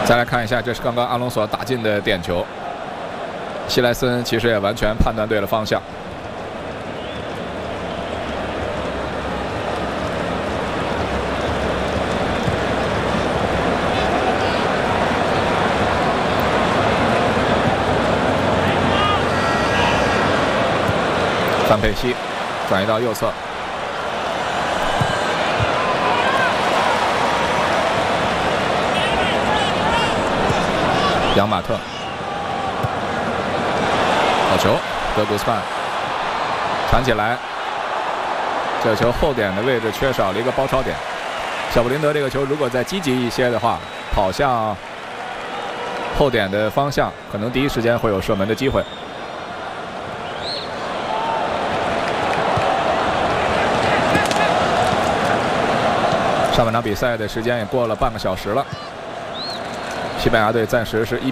再来看一下，这是刚刚阿隆索打进的点球。希莱森其实也完全判断对了方向。范佩西转移到右侧。 扬马特，好球，德古斯曼传起来，这球后点的位置缺少了一个包抄点。小布林德这个球如果再积极一些的话，跑向后点的方向，可能第一时间会有射门的机会。上半场比赛的时间也过了半个小时了。 西班牙队暂时是1-1